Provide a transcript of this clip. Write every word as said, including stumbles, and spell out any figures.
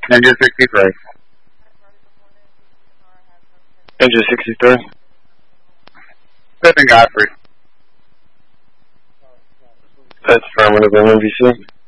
Engine sixty-three. Engine sixty-three. Fifth and Godfrey. That's affirmative, M V C.